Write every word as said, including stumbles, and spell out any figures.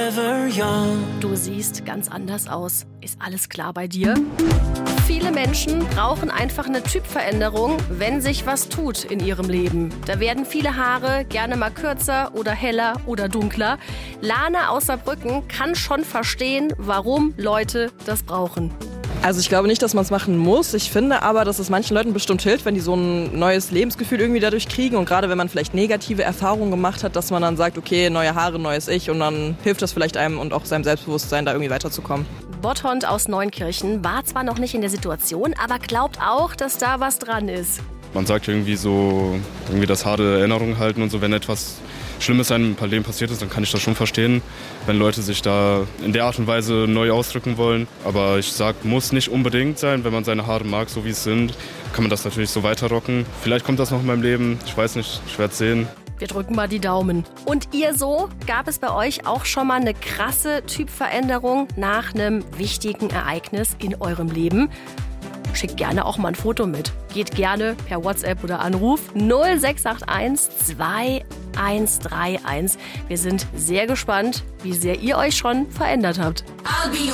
forever young. Du siehst ganz anders aus. Ist alles klar bei dir? Viele Menschen brauchen einfach eine Typveränderung, wenn sich was tut in ihrem Leben. Da werden viele Haare gerne mal kürzer oder heller oder dunkler. Lana aus Saarbrücken kann schon verstehen, warum Leute das brauchen. Also ich glaube nicht, dass man es machen muss. Ich finde aber, dass es manchen Leuten bestimmt hilft, wenn die so ein neues Lebensgefühl irgendwie dadurch kriegen. Und gerade wenn man vielleicht negative Erfahrungen gemacht hat, dass man dann sagt, okay, neue Haare, neues Ich. Und dann hilft das vielleicht einem und auch seinem Selbstbewusstsein, da irgendwie weiterzukommen. Botthond aus Neunkirchen war zwar noch nicht in der Situation, aber glaubt auch, dass da was dran ist. Man sagt irgendwie so, irgendwie das harte Erinnerungen halten und so, wenn etwas Schlimmes einem im Leben passiert ist, dann kann ich das schon verstehen, wenn Leute sich da in der Art und Weise neu ausdrücken wollen. Aber ich sag, muss nicht unbedingt sein, wenn man seine Haare mag, so wie es sind, kann man das natürlich so weiterrocken. Vielleicht kommt das noch in meinem Leben, ich weiß nicht, ich werde es sehen. Wir drücken mal die Daumen. Und ihr so? Gab es bei euch auch schon mal eine krasse Typveränderung nach einem wichtigen Ereignis in eurem Leben? Schickt gerne auch mal ein Foto mit. Geht gerne per WhatsApp oder Anruf null sechs acht eins zwei eins drei eins. Wir sind sehr gespannt, wie sehr ihr euch schon verändert habt.